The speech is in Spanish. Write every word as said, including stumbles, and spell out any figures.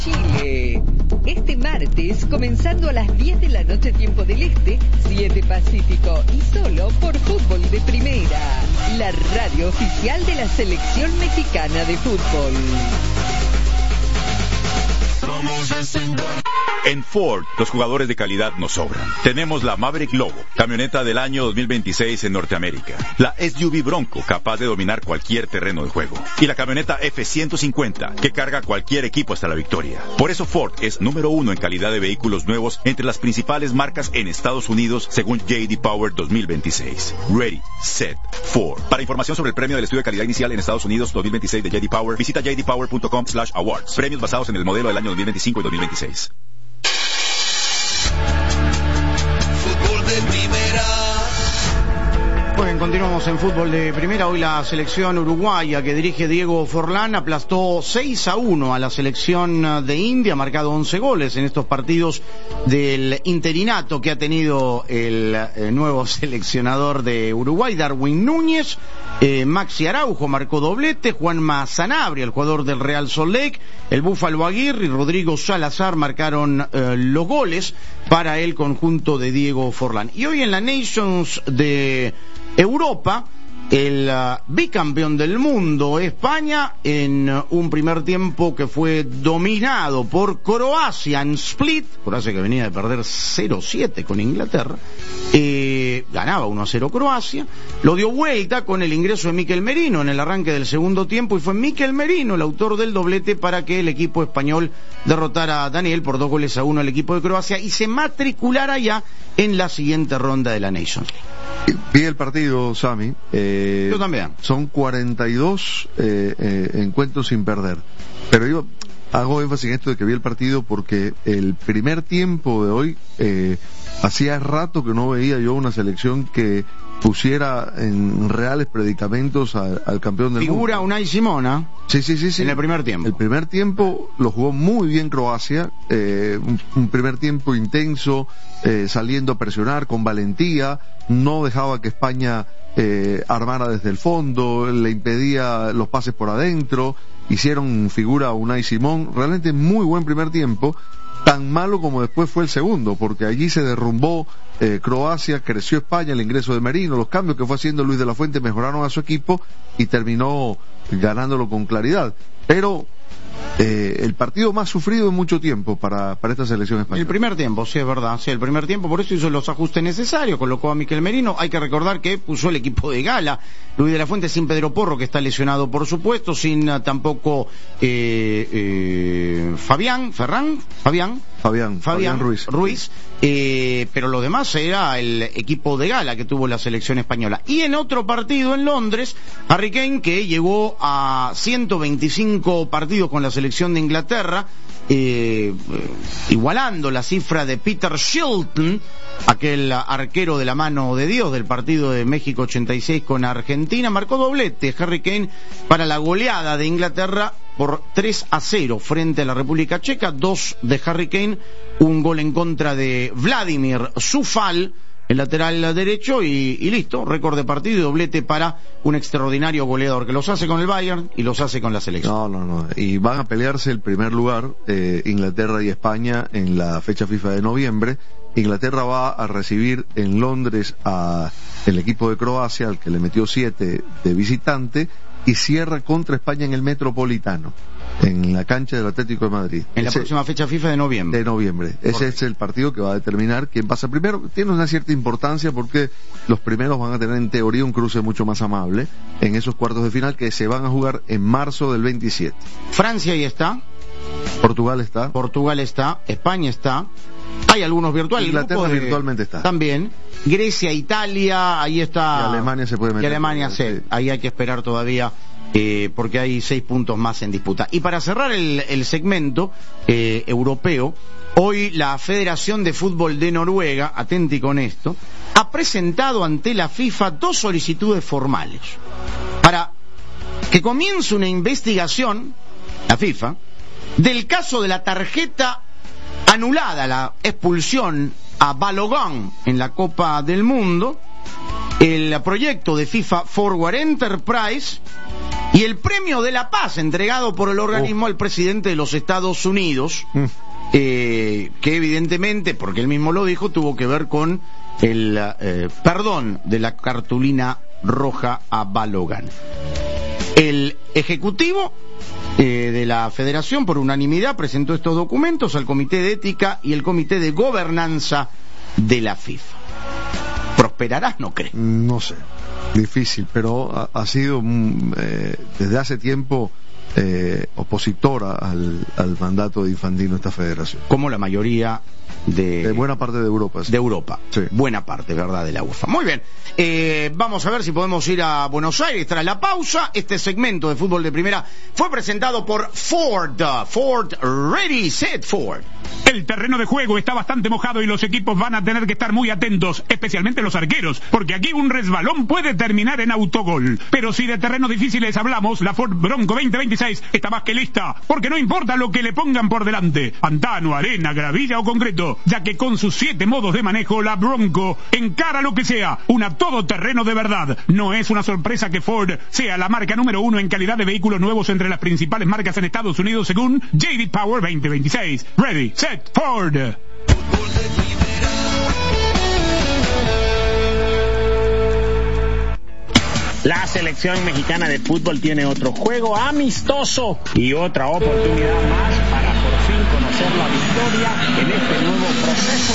Chile. Este martes, comenzando a las diez de la noche tiempo del Este, siete Pacífico, y solo por Fútbol de Primera, la radio oficial de la Selección Mexicana de Fútbol. En Ford, los jugadores de calidad nos sobran. Tenemos la Maverick Lobo, camioneta del año dos mil veintiséis en Norteamérica. La S U V Bronco, capaz de dominar cualquier terreno de juego. Y la camioneta F ciento cincuenta, que carga cualquier equipo hasta la victoria. Por eso Ford es número uno en calidad de vehículos nuevos entre las principales marcas en Estados Unidos, según J D Power dos mil veintiséis. Ready, Set, Ford. Para información sobre el premio del estudio de calidad inicial en Estados Unidos dos mil veintiséis de J D Power, visita j d power punto com slash awards. Premios basados en el modelo del año dos mil veinticinco y dos mil veintiséis. Fútbol de Primera. Bueno, continuamos en Fútbol de Primera. Hoy la selección uruguaya que dirige Diego Forlán aplastó seis a uno a la selección de India, ha marcado once goles en estos partidos del interinato que ha tenido el, el nuevo seleccionador de Uruguay, Darwin Núñez. Eh, Maxi Araujo marcó doblete, Juanma Sanabria, el jugador del Real Salt Lake, el Búfalo Aguirre y Rodrigo Salazar marcaron eh, los goles para el conjunto de Diego Forlán. Y hoy en la Nations de Europa, el uh, bicampeón del mundo, España, en uh, un primer tiempo que fue dominado por Croacia en Split. Croacia que venía de perder cero siete con Inglaterra, eh, ganaba uno a cero Croacia, lo dio vuelta con el ingreso de Mikel Merino en el arranque del segundo tiempo, y fue Mikel Merino el autor del doblete para que el equipo español derrotara a Daniel por dos goles a uno al equipo de Croacia y se matriculara ya en la siguiente ronda de la Nations League. Vi el partido, Sami. Eh, Yo también. Son cuarenta y dos eh, eh, encuentros sin perder. Pero yo hago énfasis en esto de que vi el partido porque el primer tiempo de hoy, eh, hacía rato que no veía yo una selección que pusiera en reales predicamentos a, al campeón del Figura mundo. Unai Simona. Sí, sí, sí, sí. En el primer tiempo. El primer tiempo lo jugó muy bien Croacia, eh, un, un primer tiempo intenso, eh, saliendo a presionar con valentía, no dejaba que España eh, armara desde el fondo, le impedía los pases por adentro, hicieron figura a Unai Simón, realmente muy buen primer tiempo, tan malo como después fue el segundo, porque allí se derrumbó eh, Croacia, creció España, el ingreso de Merino, los cambios que fue haciendo Luis de la Fuente mejoraron a su equipo y terminó ganándolo con claridad. Pero eh, el partido más sufrido en mucho tiempo para, para esta selección española. El primer tiempo, sí, es verdad, sí, el primer tiempo, por eso hizo los ajustes necesarios, colocó a Mikel Merino. Hay que recordar que puso el equipo de gala, Luis de la Fuente, sin Pedro Porro, que está lesionado por supuesto, sin uh, tampoco eh, eh, Fabián, Ferran, Fabián, Fabián, Fabián, Fabián Ruiz, Ruiz eh, pero lo demás era el equipo de gala que tuvo la selección española. Y en otro partido en Londres, Harry Kane, que llegó a ciento veinticinco partidos con la selección de Inglaterra, eh, eh, igualando la cifra de Peter Shilton, aquel arquero de la mano de Dios del partido de México ochenta y seis con Argentina, marcó doblete Harry Kane para la goleada de Inglaterra por tres a cero frente a la República Checa, dos de Harry Kane, un gol en contra de Vladimir Zufal, el lateral derecho, y, y listo, récord de partido y doblete para un extraordinario goleador que los hace con el Bayern y los hace con la selección. No, no, no, y van a pelearse el primer lugar, eh, Inglaterra y España en la fecha FIFA de noviembre. Inglaterra va a recibir en Londres a el equipo de Croacia, al que le metió siete de visitante, y cierra contra España en el Metropolitano, en la cancha del Atlético de Madrid. En la Ese, próxima fecha FIFA de noviembre. De noviembre. Ese Correcto. Es el partido que va a determinar quién pasa primero. Tiene una cierta importancia porque los primeros van a tener en teoría un cruce mucho más amable en esos cuartos de final que se van a jugar en marzo del veintisiete. Francia ahí está. Portugal está. Portugal está. España está. Hay algunos virtuales. Inglaterra de... virtualmente está. También. Grecia, Italia, ahí está. Y Alemania se puede meter. Y Alemania sí. sí. Ahí hay que esperar todavía, eh, porque hay seis puntos más en disputa. Y para cerrar el, el segmento eh, europeo, hoy la Federación de Fútbol de Noruega, atenti con esto, ha presentado ante la FIFA dos solicitudes formales para que comience una investigación, la FIFA, del caso de la tarjeta anulada, la expulsión a Balogun en la Copa del Mundo, el proyecto de FIFA Forward Enterprise Y el premio de la paz entregado por el organismo oh. al presidente de los Estados Unidos, mm. eh, que evidentemente, porque él mismo lo dijo, tuvo que ver con el eh, perdón de la cartulina roja a Balogan. El ejecutivo eh, de la Federación, por unanimidad, presentó estos documentos al Comité de Ética y el Comité de Gobernanza de la FIFA. ¿Prosperarás? No creo. No sé, difícil, pero ha, ha sido eh, desde hace tiempo eh, opositora al, al mandato de Infantino esta federación. Como la mayoría de... De buena parte de Europa. Sí. De Europa, sí. Buena parte, ¿verdad?, de la UEFA. Muy bien, eh, vamos a ver si podemos ir a Buenos Aires tras la pausa. Este segmento de Fútbol de Primera fue presentado por Ford. Ford, ready, set, Ford. El terreno de juego está bastante mojado y los equipos van a tener que estar muy atentos, especialmente los arqueros, porque aquí un resbalón puede terminar en autogol. Pero si de terrenos difíciles hablamos, la Ford Bronco veinte veintiséis está más que lista, porque no importa lo que le pongan por delante, pantano, arena, gravilla o concreto, ya que con sus siete modos de manejo, la Bronco encara lo que sea, una todoterreno de verdad. No es una sorpresa que Ford sea la marca número uno en calidad de vehículos nuevos entre las principales marcas en Estados Unidos según J D Power veinte veintiséis. Ready, set, Ford. La selección mexicana de fútbol tiene otro juego amistoso y otra oportunidad más para por fin conocer la victoria en este nuevo proceso.